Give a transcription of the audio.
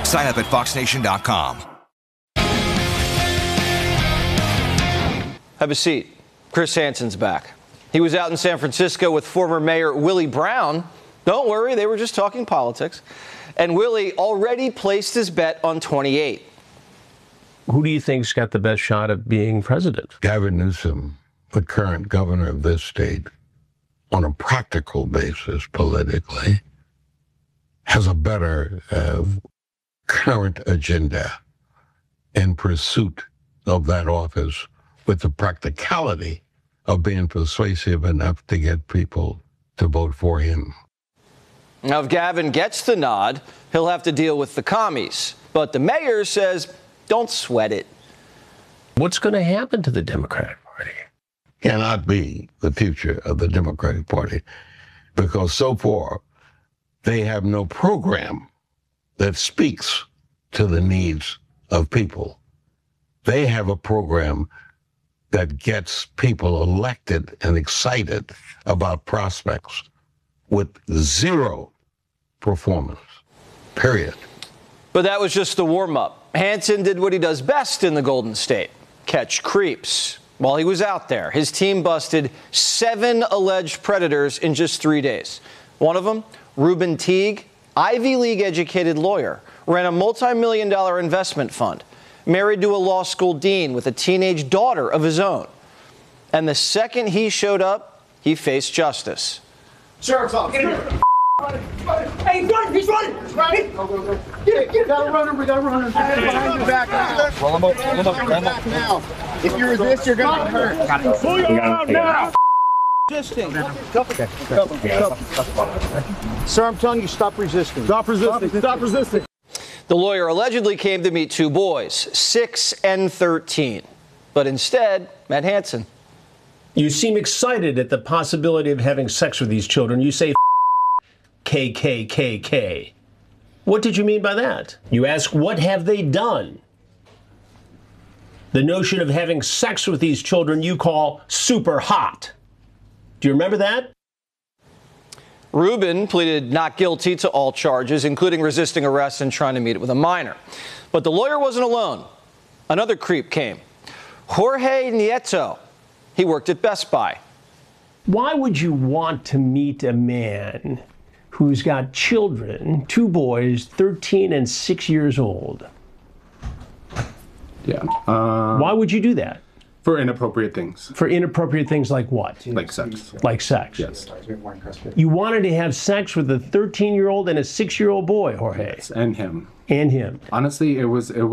Sign up at foxnation.com. Have a seat. Chris Hansen's back. He was out in San Francisco with former Mayor Willie Brown. Don't worry, they were just talking politics. And Willie already placed his bet on 28. Who do you think's got the best shot of being president? Gavin Newsom, the current governor of this state, on a practical basis politically, has a better current agenda in pursuit of that office, with the practicality of being persuasive enough to get people to vote for him. Now, if Gavin gets the nod, he'll have to deal with the commies. But the mayor says, don't sweat it. What's going to happen to the Democratic Party? Cannot be the future of the Democratic Party, because so far they have no program that speaks to the needs of people. They have a program that gets people elected and excited about prospects with zero performance, period. But that was just the warm-up. Hansen did what he does best in the Golden State, catch creeps. While he was out there, his team busted 7 alleged predators in just 3 days. One of them, Reuben Teague, Ivy League-educated lawyer, ran a multi-million-dollar investment fund, married to a law school dean with a teenage daughter of his own. And the second he showed up, he faced justice. Sheriff's office, get in here. Hey, he's running! He's running! He's running! Go, go, go. Get it, got a runner, we got a runner. Behind your back now. Roll him up, back now. If you resist, you're going to get hurt. Got it. Pull your arm now! Resisting. Sir, I'm telling you, stop resisting. Stop resisting. Stop resisting. The lawyer allegedly came to meet 2 boys, 6 and 13. But instead, met Hansen. You seem excited at the possibility of having sex with these children. You say KKKK. What did you mean by that? You ask, what have they done? The notion of having sex with these children you call super hot. Do you remember that? Reuben pleaded not guilty to all charges, including resisting arrest and trying to meet with a minor. But the lawyer wasn't alone. Another creep came. Jorge Nieto. He worked at Best Buy. Why would you want to meet a man who's got children, 2 boys, 13 and 6 years old? Yeah. Why would you do that? For inappropriate things. For inappropriate things like what? Like sex. Like sex? Yes. You wanted to have sex with a 13-year-old and a 6-year-old boy, Jorge. Yes, and him. And him. Honestly, it was